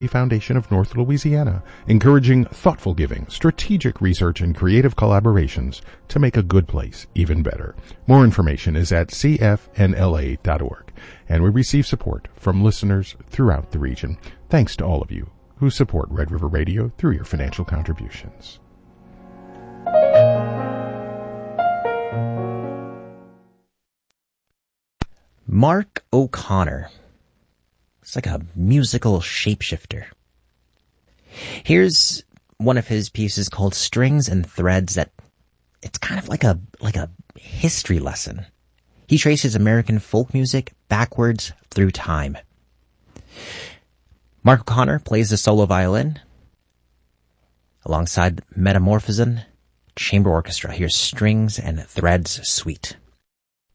Foundation of North Louisiana, encouraging thoughtful giving, strategic research, and creative collaborations to make a good place even better. More information is at cfnla.org, and we receive support from listeners throughout the region. Thanks to all of you who support Red River Radio through your financial contributions. Mark O'Connor. It's like a musical shapeshifter. Here's one of his pieces called Strings and Threads that it's kind of like a history lesson. He traces American folk music backwards through time. Mark O'Connor plays the solo violin alongside Metamorphosen Chamber Orchestra. Here's Strings and Threads Suite.